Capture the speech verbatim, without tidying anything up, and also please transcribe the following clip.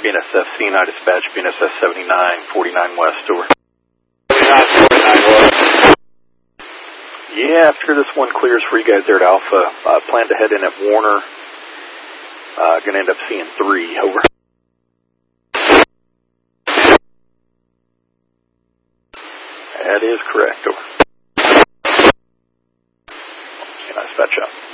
B N S F, C N I dispatch, B N S F seventy-nine forty-nine West, over. seventy-nine forty-nine West. Yeah, after this one clears for you guys there at Alpha, uh, plan to head in at Warner. Uh, gonna end up seeing three, over. That is correct, over. C N I dispatch up.